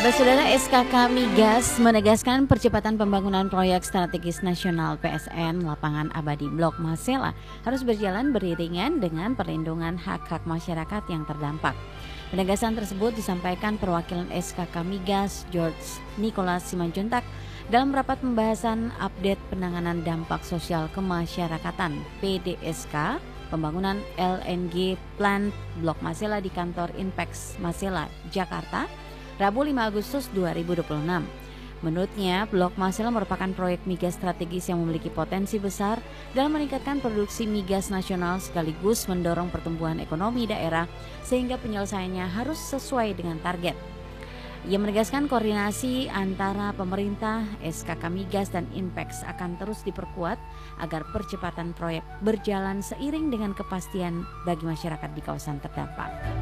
Saudara, SKK Migas menegaskan percepatan pembangunan proyek strategis nasional PSN Lapangan Abadi Blok Masela harus berjalan beriringan dengan perlindungan hak-hak masyarakat yang terdampak. Penegasan tersebut disampaikan perwakilan SKK Migas George Nicholas Simanjuntak dalam rapat pembahasan update penanganan dampak sosial kemasyarakatan PDSK pembangunan LNG Plant Blok Masela di kantor Inpex Masela, Jakarta, Rabu 5 Agustus 2026. Menurutnya, Blok Masela merupakan proyek migas strategis yang memiliki potensi besar dalam meningkatkan produksi migas nasional sekaligus mendorong pertumbuhan ekonomi daerah sehingga penyelesaiannya harus sesuai dengan target. Ia menegaskan koordinasi antara pemerintah, SKK Migas dan Inpex akan terus diperkuat agar percepatan proyek berjalan seiring dengan kepastian bagi masyarakat di kawasan terdampak.